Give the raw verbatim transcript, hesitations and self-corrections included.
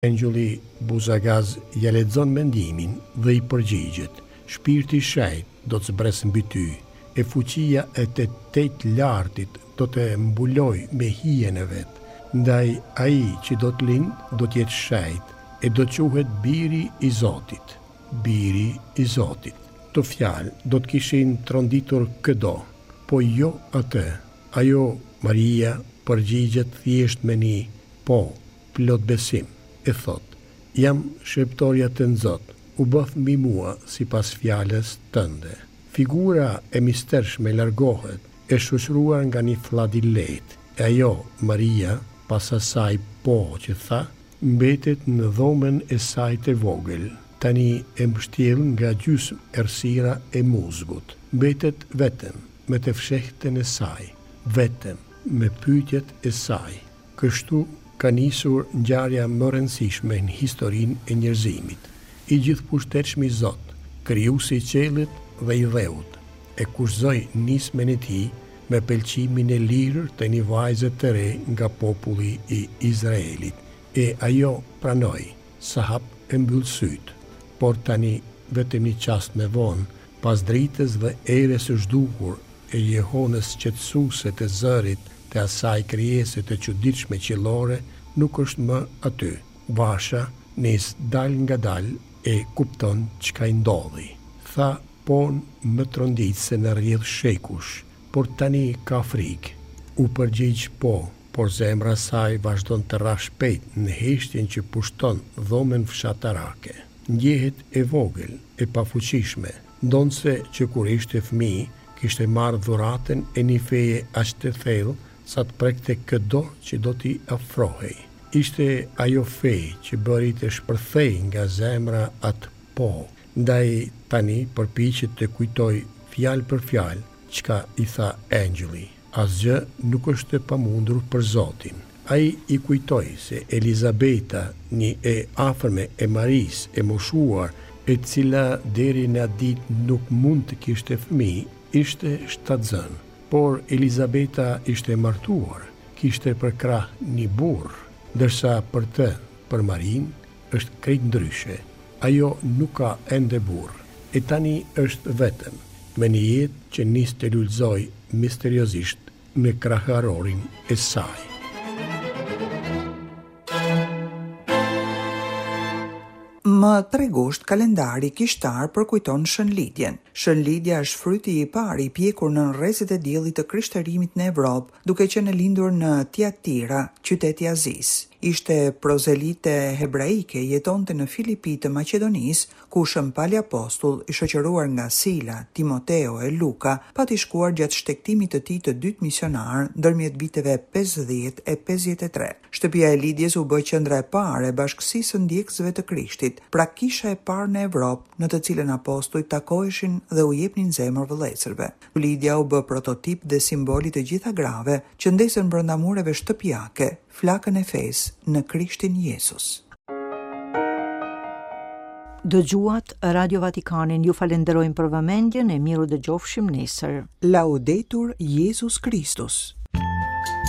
Engjulli Buzagaz ja lexon mendimin dhe i përgjigjet. Shpirti i shejt do të zbresë mbi ty, e fuqia e të tejt lartit do të mbuloj me hijen e vet. Ndaj ai që do të lind do të jetë shejt e do të quhet biri i Zotit. Biri i Zotit. Të fjalë do të kishin tronditur këdo, po jo atë. Ajo, Maria, përgjigjet thjesht me një po, plot besim, e thot, jam sheptorja të Zot, u bëth mbi mua si pas fjales tënde. Figura e mistershme largohet, e shoqëruar nga një fllad i lehtë, e ajo, Maria, pas asaj po që tha, mbetet në dhomën e saj të vogël, tani e mbështjell nga gjysmë errësira e muzgut. Mbetet vetëm me të fshehtën e saj, vetëm me pyetjet e saj. Kështu ka nisur ngjarja më e rëndësishme në historinë e njerëzimit. I gjithëpushtetshëm i Zot, krijuesi i qiellit dhe i dheut, e kurszoi nismen e tij me pëlqimin e lirë të një vajze të re nga populli i Izraelit. E ajo pranoi, sa hap e mbyll syt. Por tani vetëm një çast më vonë, pas dritës dhe erës së zhdukur e Jehonës qetësuese të zërit të asaj krijese të çuditshme qiellore, nuk është më aty. Vasha nis dal nga dal e kupton çka i ndodhi. Tha, pon më trondit se në rrjedh shekush, por tani ka frikë. U përgjigj po, por zemra saj vazhdon të rrah shpejt në heshtjen që pushton dhomën fshatarake. Ndjehet e vogël, e pafuqishme, ndonse që kur ishte fëmijë, kishte marrë dhuratën e një feje aq të thellë sa të prekte këdo që do t'i afrohej. Ishte ajo fejë që bëri të shpërthej nga zemra atë po, ndaj tani përpiqet të kujtoj fjalë për fjalë çka i tha engjulli. Asgjë nuk është e pamundur për Zotin. Ai i kujtoi se Elizabeta, një e afërme e Maris, e moshuar, e cila deri në atë ditë nuk mund të kishte fëmijë, ishte shtatzën. Por Elizabeta ishte martuar, kishte për krah një burr, ndërsa për të, për Marin, është krejt ndryshe. Ajo nuk ka ende burr, e tani është vetëm, me një jetë që nis të lulëzoj misteriozisht me kraharorin e saj. Më tre gusht kalendari kishtar përkujton Shënlidhjen. Shënlidhja është fryti i parë i pjekur në rrezet e diellit të krishtërimit në Evropë, duke qenë lindur në Tiatira, qyteti Azis. Ishte prozelite hebraike, jetonte në Filipi të Maqedonisë, ku Shëmpali apostull, i shoqëruar nga Sila, Timoteo e Luka, pati shkuar gjatë shtektimit të tij të dytë misionar ndërmjet viteve pesëdhjetë e pesëdhjetë e tre. Shtëpia e Lidhjes u bë qendra e parë e bashkësisë së ndjekësve të Krishtit, pra kisha e parë në Evropë, në të cilën apostujt takoheshin dhe u jepnin zemër vëllezërve. Lidhja u bë prototip dhe simboli të gjitha grave që ndesen brenda mureve shtëpiake, flakën e fesë në Krishtin Jezus. Dëgjuat Radio Vatikanin, ju falenderojmë për vëmendjen e miru dëgjofshim nesër. Laudetur Jesus Christus.